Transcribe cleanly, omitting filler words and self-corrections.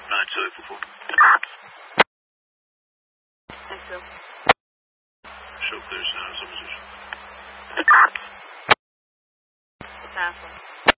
974. Thank you. Show there's some position. What's happening?